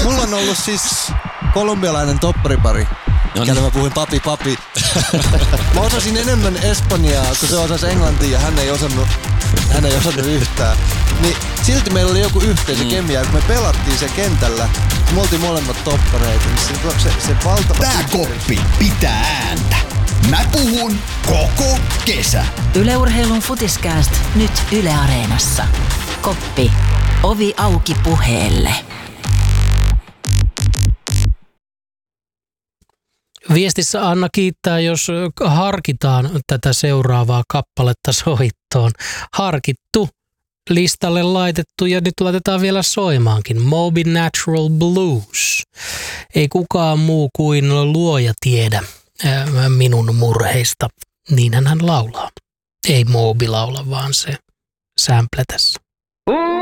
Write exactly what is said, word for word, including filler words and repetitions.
mulla on ollut siis kolumbialainen topparipari. No niin. Mä puhuin papi papi. Mä osasin enemmän espanjaa, kun se osasi englantia ja hän ei osannut, hän ei osannut yhtään. Niin silti meillä oli joku yhteisö mm. kemia, kun me pelattiin sen kentällä. Me oltiin molemmat toppareita. Niin se, se, se valtava... Tää koppi pitää ääntä. Mä puhun koko kesä. Yle Urheilun Futiskääst nyt Yle Areenassa. Koppi. Ovi auki puheelle. Viestissä Anna kiittää, jos harkitaan tätä seuraavaa kappaletta soittoon. Harkittu, listalle laitettu ja nyt laitetaan vielä soimaankin. Moby Natural Blues. Ei kukaan muu kuin luoja tiedä minun murheista. Niinhän hän laulaa. Ei Moby laula, vaan se sample tässä.